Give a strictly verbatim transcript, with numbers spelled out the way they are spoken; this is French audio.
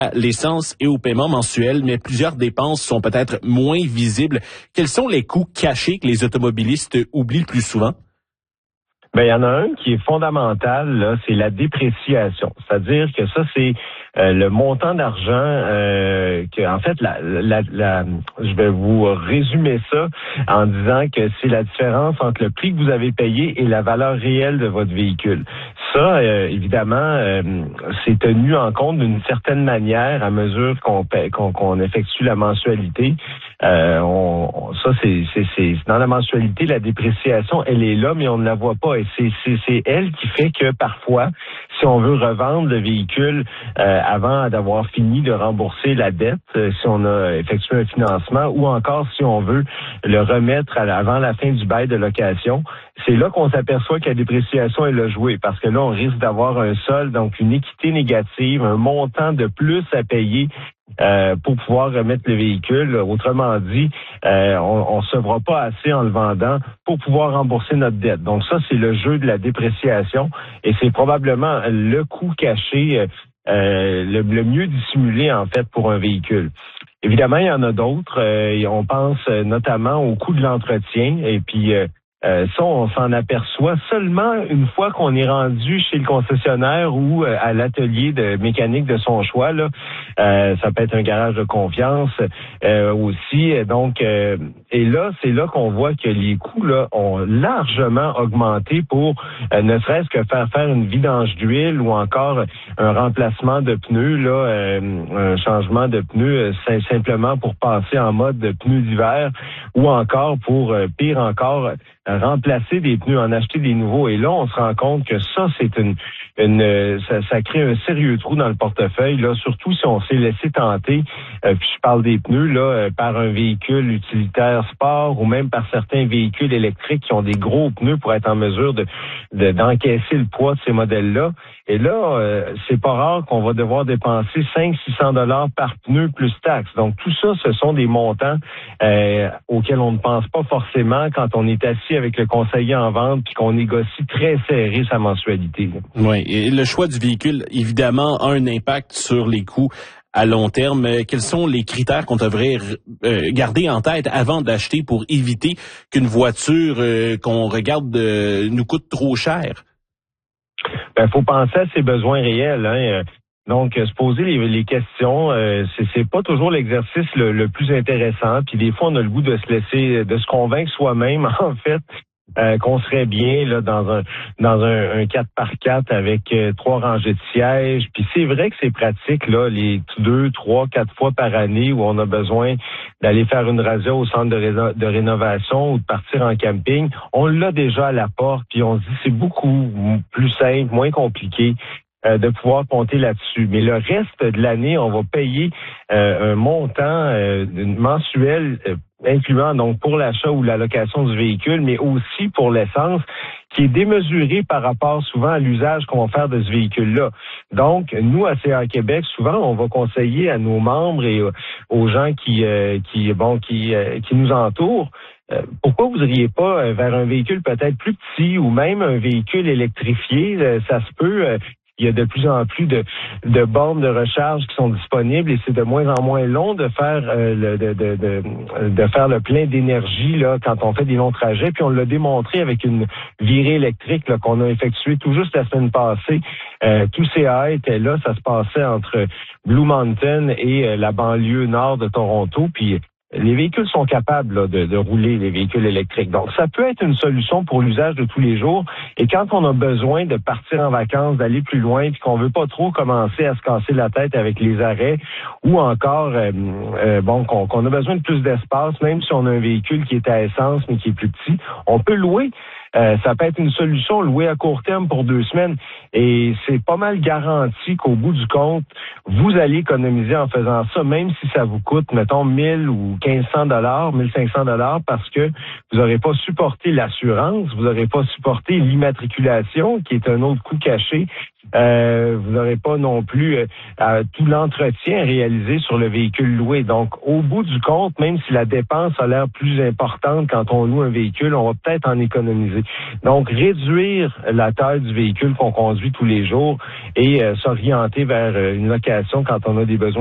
à l'essence et au paiement mensuel, mais plusieurs dépenses sont peut-être moins visibles. Quels sont les coûts cachés que les automobilistes oublient le plus souvent? Ben, il y en a un qui est fondamental, là, c'est la dépréciation. C'est-à-dire que ça, c'est euh, le montant d'argent euh, que, en fait, la, la, la, je vais vous résumer ça en disant que c'est la différence entre le prix que vous avez payé et la valeur réelle de votre véhicule. Ça, euh, évidemment, euh, c'est tenu en compte d'une certaine manière à mesure qu'on paie, qu'on, qu'on effectue la mensualité. Euh, on, on, ça, c'est, c'est, c'est dans la mensualité, la dépréciation, elle est là, mais on ne la voit pas. Et c'est, c'est, c'est elle qui fait que parfois, si on veut revendre le véhicule euh, avant d'avoir fini de rembourser la dette, euh, si on a effectué un financement, ou encore si on veut le remettre à, avant la fin du bail de location, c'est là qu'on s'aperçoit que la dépréciation elle a joué, parce que là, on risque d'avoir un solde, donc une équité négative, un montant de plus à payer Euh, pour pouvoir remettre le véhicule. Autrement dit, euh, on ne recevra pas assez en le vendant pour pouvoir rembourser notre dette. Donc ça, c'est le jeu de la dépréciation et c'est probablement le coût caché euh, le, le mieux dissimulé en fait pour un véhicule. Évidemment, il y en a d'autres. Euh, on pense notamment au coût de l'entretien et puis euh, Euh, ça, on s'en aperçoit seulement une fois qu'on est rendu chez le concessionnaire ou euh, à l'atelier de mécanique de son choix. Là, euh, ça peut être un garage de confiance euh, aussi. Donc, euh, et là, c'est là qu'on voit que les coûts là ont largement augmenté pour euh, ne serait-ce que faire faire une vidange d'huile ou encore un remplacement de pneus, là, euh, un changement de pneus euh, simplement pour passer en mode de pneus d'hiver ou encore pour euh, pire encore remplacer des pneus, en acheter des nouveaux. Et là, on se rend compte que ça, c'est une, une ça, ça crée un sérieux trou dans le portefeuille, là, surtout si on s'est laissé tenter, euh, puis je parle des pneus, là, euh, par un véhicule utilitaire sport ou même par certains véhicules électriques qui ont des gros pneus pour être en mesure de, de d'encaisser le poids de ces modèles-là. Et là, euh, c'est pas rare qu'on va devoir dépenser cinq cents à six cents dollars par pneu plus taxes. Donc, tout ça, ce sont des montants euh, auxquels on ne pense pas forcément quand on est assis avec le conseiller en vente puis qu'on négocie très serré sa mensualité. Oui, et le choix du véhicule, évidemment, a un impact sur les coûts à long terme. Quels sont les critères qu'on devrait euh, garder en tête avant d'acheter pour éviter qu'une voiture euh, qu'on regarde euh, nous coûte trop cher? Ben, faut penser à ses besoins réels, hein. Donc, se poser les, les questions, euh, c'est, c'est pas toujours l'exercice le, le plus intéressant. Puis des fois, on a le goût de se laisser, de se convaincre soi-même, en fait, euh, qu'on serait bien là dans un dans un, un quatre par quatre avec euh, trois rangées de sièges. Puis c'est vrai que c'est pratique là, les deux, trois, quatre fois par année où on a besoin d'aller faire une radio au centre de, réno- de rénovation ou de partir en camping. On l'a déjà à la porte. Puis on se dit c'est beaucoup plus simple, moins compliqué de pouvoir compter là-dessus. Mais le reste de l'année, on va payer euh, un montant euh, mensuel euh, incluant donc pour l'achat ou la location du véhicule, mais aussi pour l'essence, qui est démesuré par rapport souvent à l'usage qu'on va faire de ce véhicule-là. Donc, nous, à C A Québec, souvent, on va conseiller à nos membres et aux gens qui, euh, qui, bon, qui, euh, qui nous entourent, euh, pourquoi vous n'iriez pas vers un véhicule peut-être plus petit ou même un véhicule électrifié? Euh, ça se peut. Euh, Il y a de plus en plus de, de bornes de recharge qui sont disponibles et c'est de moins en moins long de faire euh, le, de, de, de, de faire le plein d'énergie là quand on fait des longs trajets. Puis on l'a démontré avec une virée électrique là, qu'on a effectuée tout juste la semaine passée. Euh, tout C A était là, ça se passait entre Blue Mountain et euh, la banlieue nord de Toronto. Puis les véhicules sont capables là, de, de rouler, les véhicules électriques. Donc, ça peut être une solution pour l'usage de tous les jours. Et quand on a besoin de partir en vacances, d'aller plus loin, puis qu'on veut pas trop commencer à se casser la tête avec les arrêts, ou encore, euh, euh, bon, qu'on, qu'on a besoin de plus d'espace, même si on a un véhicule qui est à essence, mais qui est plus petit, on peut louer. Euh, ça peut être une solution louée à court terme pour deux semaines et c'est pas mal garanti qu'au bout du compte, vous allez économiser en faisant ça, même si ça vous coûte, mettons, mille ou quinze cents dollars, mille cinq cents dollars parce que vous n'aurez pas supporté l'assurance, vous n'aurez pas supporté l'immatriculation, qui est un autre coût caché. Euh, vous n'aurez pas non plus euh, tout l'entretien réalisé sur le véhicule loué. Donc, au bout du compte, même si la dépense a l'air plus importante quand on loue un véhicule, on va peut-être en économiser. utiliser. Donc, réduire la taille du véhicule qu'on conduit tous les jours et euh, s'orienter vers une location quand on a des besoins